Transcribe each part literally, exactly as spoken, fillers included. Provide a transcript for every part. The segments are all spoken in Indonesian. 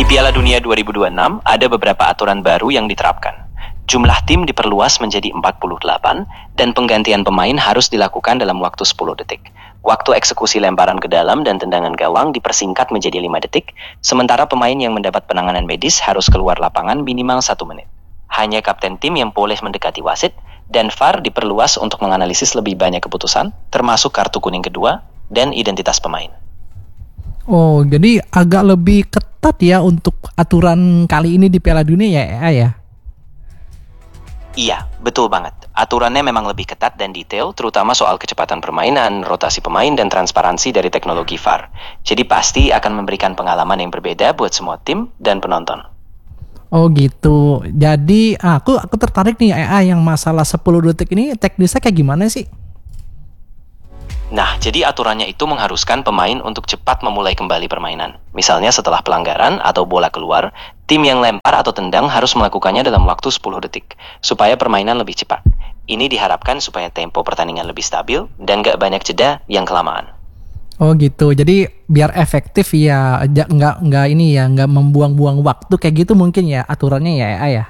Piala Dunia dua ribu dua puluh enam ada beberapa aturan baru yang diterapkan. Jumlah tim diperluas menjadi empat puluh delapan dan penggantian pemain harus dilakukan dalam waktu sepuluh detik. Waktu eksekusi lemparan ke dalam dan tendangan gawang dipersingkat menjadi lima detik, sementara pemain yang mendapat penanganan medis harus keluar lapangan minimal satu menit. Hanya kapten tim yang boleh mendekati wasit, dan V A R diperluas untuk menganalisis lebih banyak keputusan, termasuk kartu kuning kedua dan identitas pemain. Oh, jadi agak lebih ketat ya untuk aturan kali ini di Piala Dunia ya, ya? ya? Iya, betul banget. Aturannya memang lebih ketat dan detail, terutama soal kecepatan permainan, rotasi pemain, dan transparansi dari teknologi V A R. Jadi pasti akan memberikan pengalaman yang berbeda buat semua tim dan penonton. Oh gitu. Jadi aku aku tertarik nih A I yang masalah sepuluh detik ini teknisnya kayak gimana sih? Nah, jadi aturannya itu mengharuskan pemain untuk cepat memulai kembali permainan. Misalnya setelah pelanggaran atau bola keluar, tim yang lempar atau tendang harus melakukannya dalam waktu sepuluh detik, supaya permainan lebih cepat. Ini diharapkan supaya tempo pertandingan lebih stabil dan gak banyak jeda yang kelamaan. Oh gitu. Jadi biar efektif ya, nggak nggak ini ya, nggak membuang-buang waktu kayak gitu mungkin ya aturannya ya A I ya.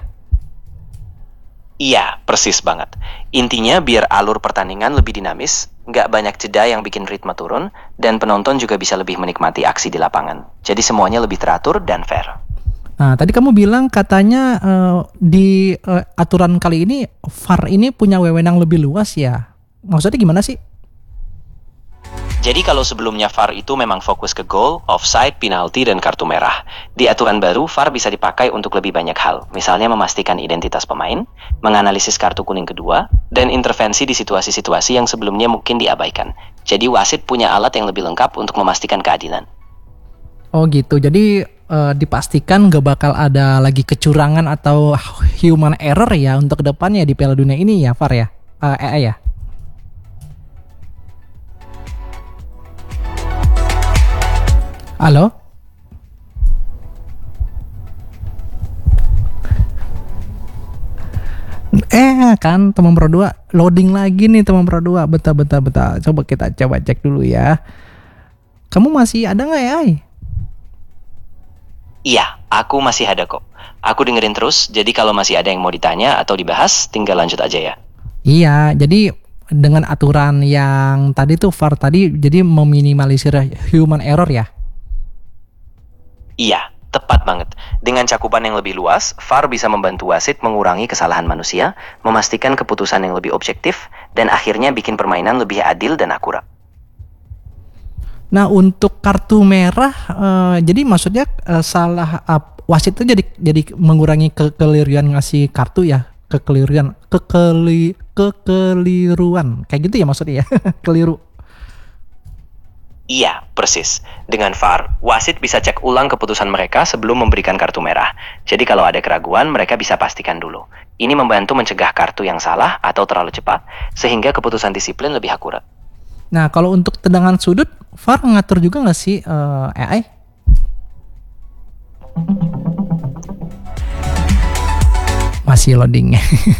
Iya, persis banget. Intinya biar alur pertandingan lebih dinamis, nggak banyak jeda yang bikin ritme turun, dan penonton juga bisa lebih menikmati aksi di lapangan. Jadi semuanya lebih teratur dan fair. Nah, tadi kamu bilang katanya uh, di uh, aturan kali ini V A R ini punya wewenang lebih luas ya. Maksudnya gimana sih? Jadi kalau sebelumnya V A R itu memang fokus ke gol, offside, penalti, dan kartu merah. Di aturan baru, V A R bisa dipakai untuk lebih banyak hal. Misalnya memastikan identitas pemain, menganalisis kartu kuning kedua, dan intervensi di situasi-situasi yang sebelumnya mungkin diabaikan. Jadi wasit punya alat yang lebih lengkap untuk memastikan keadilan. Oh gitu, jadi uh, dipastikan gak bakal ada lagi kecurangan atau human error ya untuk kedepannya di Piala Dunia ini ya V A R ya? Uh, A I ya? Halo? Eh kan teman Pro dua loading lagi nih teman Pro dua. Bentar bentar bentar. Coba kita coba cek dulu ya. Kamu masih ada nggak ya? Iya, aku masih ada kok. Aku dengerin terus, jadi kalau masih ada yang mau ditanya atau dibahas, tinggal lanjut aja ya. Iya, jadi dengan aturan yang tadi tuh V A R tadi jadi meminimalisir human error ya? Iya, tepat banget. Dengan cakupan yang lebih luas, V A R bisa membantu wasit mengurangi kesalahan manusia, memastikan keputusan yang lebih objektif, dan akhirnya bikin permainan lebih adil dan akurat. Nah, untuk kartu merah, uh, jadi maksudnya uh, salah uh, wasit itu jadi jadi mengurangi kekeliruan ngasih kartu ya, kekeliruan, kekeli, kekeliruan, kayak gitu ya maksudnya ya, keliru. Iya, persis. Dengan V A R, wasit bisa cek ulang keputusan mereka sebelum memberikan kartu merah. Jadi kalau ada keraguan, mereka bisa pastikan dulu. Ini membantu mencegah kartu yang salah atau terlalu cepat, sehingga keputusan disiplin lebih akurat. Nah, kalau untuk tendangan sudut, V A R ngatur juga nggak sih uh, A I? Masih loading.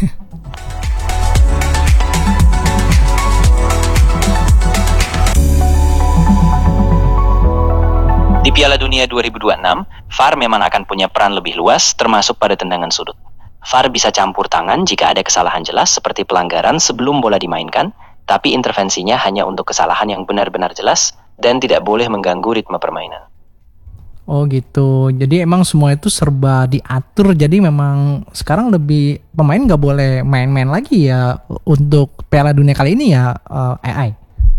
Di Piala Dunia dua ribu dua puluh enam, V A R memang akan punya peran lebih luas, termasuk pada tendangan sudut. V A R bisa campur tangan jika ada kesalahan jelas seperti pelanggaran sebelum bola dimainkan, tapi intervensinya hanya untuk kesalahan yang benar-benar jelas dan tidak boleh mengganggu ritme permainan. Oh gitu, jadi emang semua itu serba diatur, jadi memang sekarang lebih pemain nggak boleh main-main lagi ya untuk Piala Dunia kali ini ya uh, A I.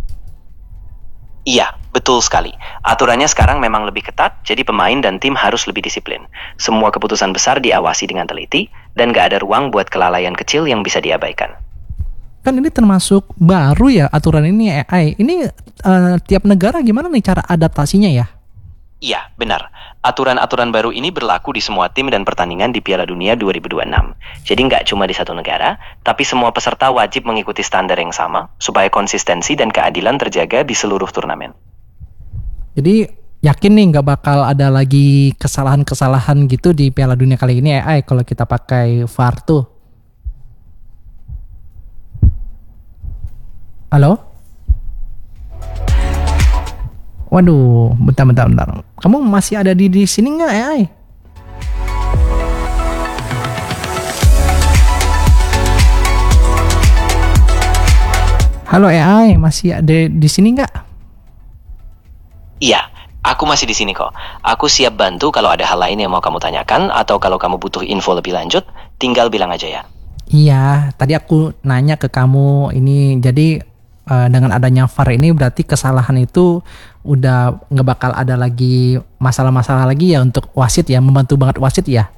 Iya, betul sekali. Aturannya sekarang memang lebih ketat, jadi pemain dan tim harus lebih disiplin. Semua keputusan besar diawasi dengan teliti, dan gak ada ruang buat kelalaian kecil yang bisa diabaikan. Kan ini termasuk baru ya aturan ini A I. Ini uh, tiap negara gimana nih cara adaptasinya ya? Iya, benar. Aturan-aturan baru ini berlaku di semua tim dan pertandingan di Piala Dunia dua ribu dua puluh enam. Jadi nggak cuma di satu negara, tapi semua peserta wajib mengikuti standar yang sama, supaya konsistensi dan keadilan terjaga di seluruh turnamen. Jadi yakin nih nggak bakal ada lagi kesalahan-kesalahan gitu di Piala Dunia kali ini A I kalau kita pakai V A R tuh. Halo? Waduh, bentar, bentar, bentar. Kamu masih ada di, di sini nggak, A I? Halo A I, masih ada di sini nggak? Iya, aku masih di sini kok. Aku siap bantu kalau ada hal lain yang mau kamu tanyakan atau kalau kamu butuh info lebih lanjut, tinggal bilang aja ya. Iya, tadi aku nanya ke kamu ini, jadi eh, dengan adanya V A R ini berarti kesalahan itu udah nggak bakal ada lagi masalah-masalah lagi ya untuk wasit ya, membantu banget wasit ya.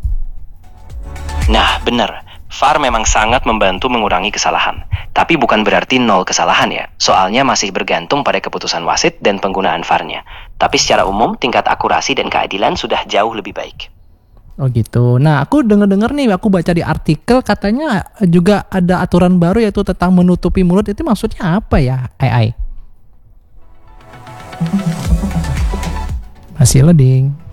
Nah, bener. V A R memang sangat membantu mengurangi kesalahan. Tapi bukan berarti nol kesalahan ya. Soalnya masih bergantung pada keputusan wasit dan penggunaan V A R-nya. Tapi secara umum, tingkat akurasi dan keadilan sudah jauh lebih baik. Oh gitu. Nah, aku denger-dengar nih, aku baca di artikel katanya juga ada aturan baru yaitu tentang menutupi mulut. Itu maksudnya apa ya, A I? Masih loading.